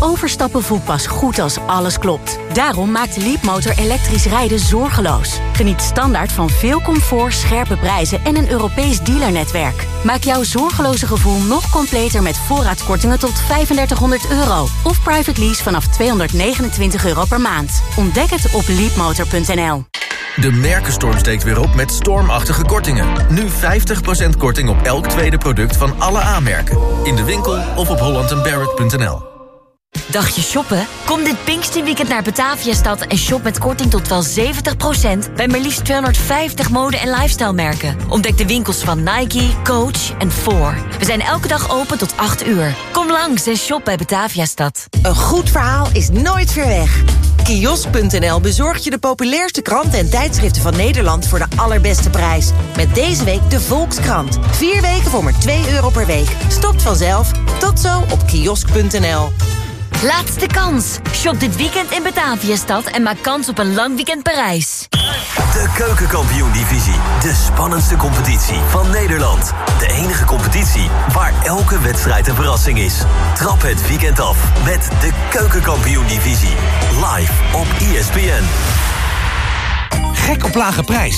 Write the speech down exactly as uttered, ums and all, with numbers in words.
Overstappen voelt pas goed als alles klopt. Daarom maakt Leapmotor elektrisch rijden zorgeloos. Geniet standaard van veel comfort, scherpe prijzen en een Europees dealernetwerk. Maak jouw zorgeloze gevoel nog completer met voorraadkortingen tot vijfendertighonderd euro. Of private lease vanaf tweehonderdnegenentwintig euro per maand. Ontdek het op leapmotor punt n l. De Merkenstorm steekt weer op met stormachtige kortingen. Nu vijftig procent korting op elk tweede product van alle A-merken. In de winkel of op holland en barrett punt n l. Dagje shoppen? Kom dit Pinksterweekend naar Bataviastad en shop met korting tot wel zeventig procent... bij maar liefst tweehonderdvijftig mode- en lifestyle-merken. Ontdek de winkels van Nike, Coach en Four. We zijn elke dag open tot acht uur. Kom langs en shop bij Bataviastad. Een goed verhaal is nooit ver weg. Kiosk punt n l bezorgt je de populairste kranten en tijdschriften van Nederland voor de allerbeste prijs. Met deze week de Volkskrant. Vier weken voor maar twee euro per week. Stopt vanzelf. Tot zo op kiosk punt n l. Laatste kans. Shop dit weekend in Bataviastad en maak kans op een lang weekend Parijs. De Keukenkampioen-divisie. De spannendste competitie van Nederland. De enige competitie waar elke wedstrijd een verrassing is. Trap het weekend af met de Keukenkampioen-divisie. Live op E S P N. Gek op lage prijs.